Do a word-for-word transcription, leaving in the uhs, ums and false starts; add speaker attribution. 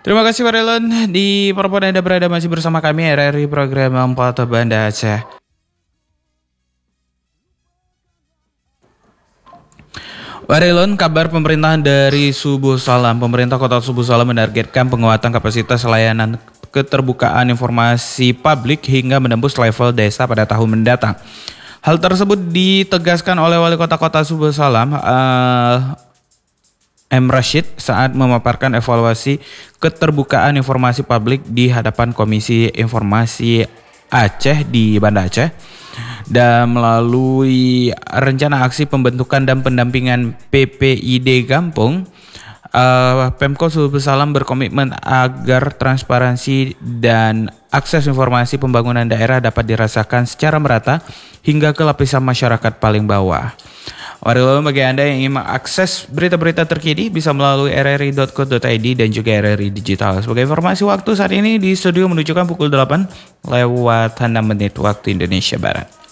Speaker 1: Terima kasih Pak Relon. Di Perpon Anda berada masih bersama kami R R I Program empat Banda Aceh. Pak Relon, kabar pemerintahan dari Subuh Salam. Pemerintah Kota Subuh Salam menargetkan penguatan kapasitas layanan keterbukaan informasi publik hingga menembus level desa pada tahun mendatang. Hal tersebut ditegaskan oleh Wali Kota Kota Subuh Salam, uh, M. Rashid saat memaparkan evaluasi keterbukaan informasi publik di hadapan Komisi Informasi Aceh di Banda Aceh. Dan melalui rencana aksi pembentukan dan pendampingan P P I D Gampung, uh, Pemkot Subuh Salam berkomitmen agar transparansi dan akses informasi pembangunan daerah dapat dirasakan secara merata hingga ke lapisan masyarakat paling bawah. Waduh, bagi Anda yang ingin mengakses berita-berita terkini bisa melalui r r i dot co dot i d dan juga R R I Digital. Sebagai informasi waktu saat ini di studio menunjukkan pukul delapan lewat enam menit waktu Indonesia Barat.